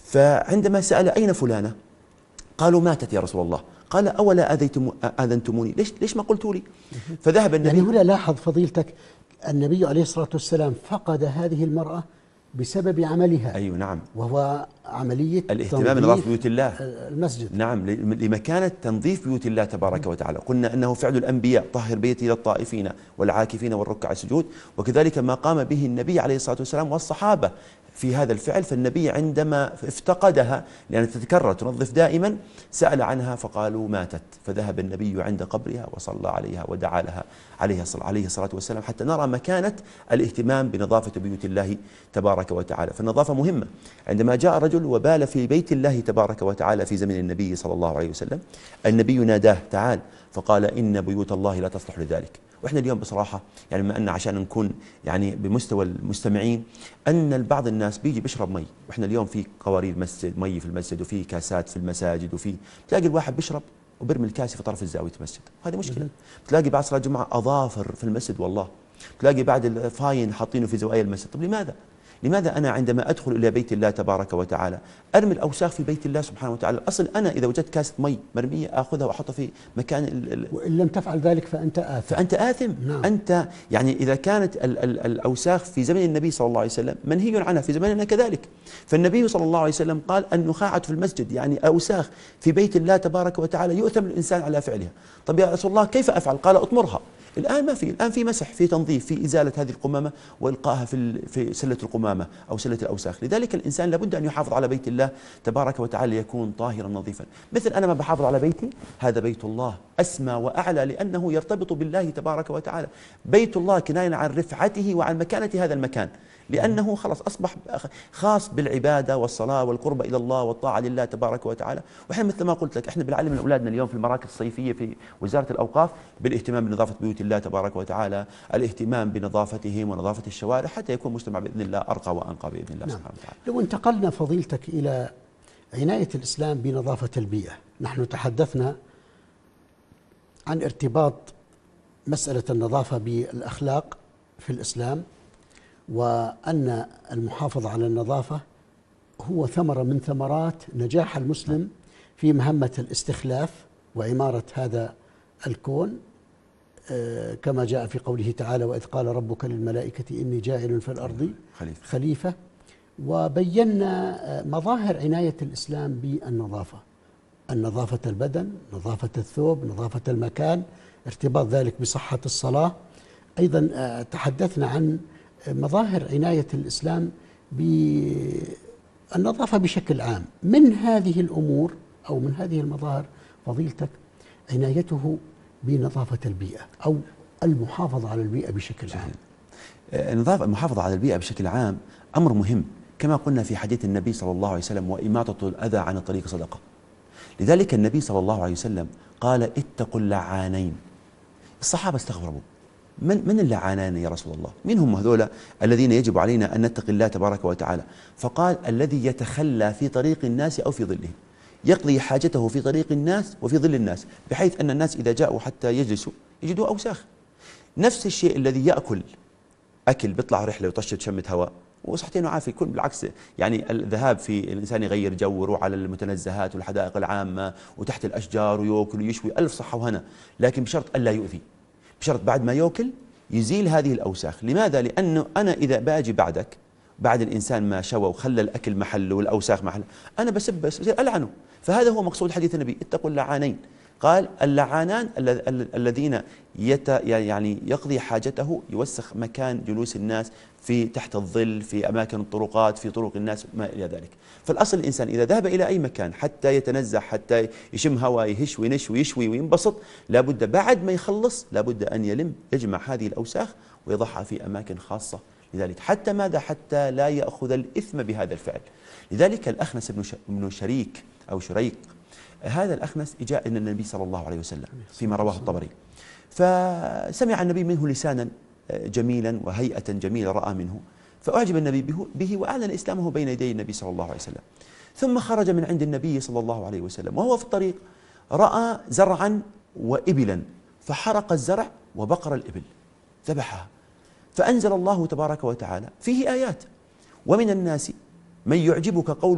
فعندما سأل أين فلانة قالوا ماتت يا رسول الله. قال أولا آذنتموني، ليش ما قلتوا لي؟ فذهب النبي. يعني هنا لاحظ فضيلتك النبي عليه الصلاة والسلام فقد هذه المرأة بسبب عملها. أيوة نعم، وهو عملية الاهتمام بنظافة بيوت الله، المسجد. نعم، لمكانة تنظيف بيوت الله تبارك وتعالى. قلنا أنه فعل الأنبياء، طهر بيتي للطائفين والعاكفين والركع السجود، وكذلك ما قام به النبي عليه الصلاة والسلام والصحابة في هذا الفعل. فالنبي عندما افتقدها لأن تتكرر تنظف دائما سأل عنها فقالوا ماتت، فذهب النبي عند قبرها وصلى عليها ودعا لها عليه الصلاة والسلام، حتى نرى مكانة الاهتمام بنظافة بيوت الله تبارك وتعالى. فالنظافة مهمة. عندما جاء رجل وبال في بيت الله تبارك وتعالى في زمن النبي صلى الله عليه وسلم، النبي ناداه تعال، فقال إن بيوت الله لا تصلح لذلك. وإحنا اليوم بصراحة يعني بما أن عشان نكون يعني بمستوى المستمعين، أن بعض الناس بيجي بيشرب مي، وإحنا اليوم في قوارير مسجد، مي في المسجد، وفي كاسات في المساجد، وفي تلاقي الواحد بيشرب وبرمي الكاسة في طرف الزاوية المسجد، هذه مشكلة. تلاقي بعد صلاة الجمعة أظافر في المسجد، والله تلاقي بعد الفاين حاطينه في زوايا المسجد. طب لماذا أنا عندما أدخل إلى بيت الله تبارك وتعالى أرمي الأوساخ في بيت الله سبحانه وتعالى؟ الأصل أنا إذا وجدت كاسة مي مرمية أخذها وأحطها في مكان وإن لم تفعل ذلك فأنت آثم. نعم. أنت يعني إذا كانت الأوساخ في زمن النبي صلى الله عليه وسلم منهي عنها في زماننا كذلك. فالنبي صلى الله عليه وسلم قال النخاعة في المسجد، يعني أوساخ في بيت الله تبارك وتعالى يؤثم الإنسان على فعلها. طب يا رسول الله كيف أفعل؟ قال أطمرها. الآن ما في، الآن في مسح، في تنظيف، في إزالة هذه القمامة وإلقائها في سلة القمامة أو سلة الأوساخ. لذلك الإنسان لابد أن يحافظ على بيت الله تبارك وتعالى ليكون طاهرا نظيفا. مثل أنا ما بحافظ على بيتي، هذا بيت الله أسمى وأعلى لأنه يرتبط بالله تبارك وتعالى. بيت الله كناية عن رفعته وعن مكانة هذا المكان، لأنه خلاص أصبح خاص بالعبادة والصلاة والقرب إلى الله والطاعة لله تبارك وتعالى. وإحنا مثل ما قلت لك إحنا بنعلم أولادنا اليوم في المراكز الصيفية في وزارة الأوقاف بالاهتمام بنظافة بيوت الله تبارك وتعالى، الاهتمام بنظافتهم ونظافة الشوارع حتى يكون مجتمع بإذن الله أرقى وأنقى بإذن الله سبحانه وتعالى. لو انتقلنا فضيلتك إلى عناية الإسلام بنظافة البيئة، نحن تحدثنا عن ارتباط مسألة النظافة بالأخلاق في الإسلام، وأن المحافظة على النظافة هو ثمرة من ثمرات نجاح المسلم في مهمة الاستخلاف وعمارة هذا الكون، كما جاء في قوله تعالى وإذ قال ربك للملائكة إني جاعل في الأرض خليفة. وبينا مظاهر عناية الإسلام بالنظافة، النظافة البدن، نظافة الثوب، نظافة المكان، ارتباط ذلك بصحة الصلاة. أيضا تحدثنا عن مظاهر عناية الإسلام بالنظافة بشكل عام. من هذه الأمور أو من هذه المظاهر فضيلتك عنايته بنظافة البيئة أو المحافظة على البيئة بشكل عام. المحافظة على البيئة بشكل عام أمر مهم، كما قلنا في حديث النبي صلى الله عليه وسلم وإماطة الأذى عن الطريق صدقة. لذلك النبي صلى الله عليه وسلم قال اتقوا اللعانين. الصحابة استغربوا، من اللعانان يا رسول الله؟ من هم هذول الذين يجب علينا أن نتقي الله تبارك وتعالى؟ فقال الذي يتخلى في طريق الناس أو في ظلهم، يقضي حاجته في طريق الناس وفي ظل الناس، بحيث أن الناس إذا جاءوا حتى يجلسوا يجدوا أوساخ. نفس الشيء الذي يأكل أكل بيطلع رحلة ويطشت شمة هواء وصحتين وعافية، يكون بالعكس يعني الذهاب في الإنسان يغير جو ويروح على المتنزهات والحدائق العامة وتحت الأشجار ويأكل ويشوي ألف صحة وهنا، لكن بشرط ألا يؤذي، بشرط بعد ما يأكل يزيل هذه الأوساخ. لماذا؟ لأنه أنا إذا باجي بعد الإنسان ما شوى وخلى الأكل محله والأوساخ محله، أنا بصير ألعنه. فهذا هو مقصود حديث النبي اتقوا اللعانين. قال اللعانان الذين يعني يقضي حاجته يوسخ مكان جلوس الناس في تحت الظل، في أماكن الطرقات، في طرق الناس ما إلى ذلك. فالأصل الإنسان إذا ذهب إلى أي مكان حتى يتنزه، حتى يشم هواء، يهش وينش ويشوي وينبسط، لابد بعد ما يخلص لابد أن يجمع هذه الأوساخ ويضعها في أماكن خاصة. لذلك حتى ماذا؟ حتى لا يأخذ الإثم بهذا الفعل. لذلك الأخنس بن شريك أو شريق، هذا الأخنس جاء إلى النبي صلى الله عليه وسلم فيما رواه الطبري، فسمع النبي منه لسانا جميلا وهيئة جميلة رأى منه، فأعجب النبي به وأعلن إسلامه بين يدي النبي صلى الله عليه وسلم. ثم خرج من عند النبي صلى الله عليه وسلم وهو في الطريق رأى زرعا وإبلا، فحرق الزرع وبقر الإبل ذبحها، فأنزل الله تبارك وتعالى فيه آيات: ومن الناس من يعجبك قول